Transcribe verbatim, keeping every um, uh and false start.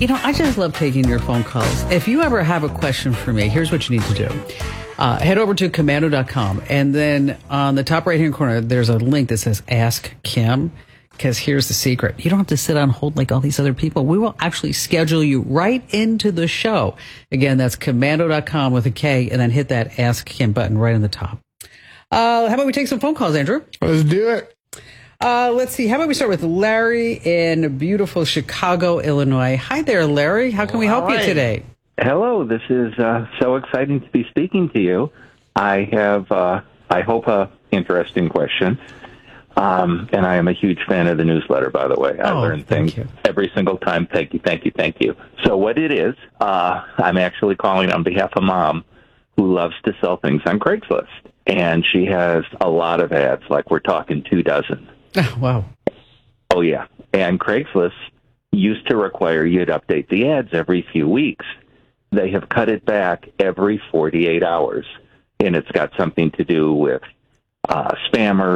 You know, I just love taking your phone calls. If you ever have a question for me, here's what you need to do. Uh, head over to komando dot com, and then on the top right-hand corner, there's a link that says Ask Kim, because here's the secret. You don't have to sit on hold like all these other people. We will actually schedule you right into the show. Again, that's komando dot com with a K, and then hit that Ask Kim button right on the top. Uh, how about we take some phone calls, Andrew? Let's do it. Uh, let's see. How about we start with Larry in beautiful Chicago, Illinois. Hi there, Larry. How can we help right. you today? Hello. This is uh, so exciting to be speaking to you. I have, uh, I hope, a interesting question. Um, and I am a huge fan of the newsletter, by the way. I oh, learn things you. every single time. Thank you, thank you, thank you. So what it is, uh, I'm actually calling on behalf of Mom, who loves to sell things on Craigslist. And she has a lot of ads, like we're talking two dozen. Oh, wow. Oh, yeah. And Craigslist used to require you to update the ads every few weeks. They have cut it back every forty-eight hours. And it's got something to do with uh, spammers.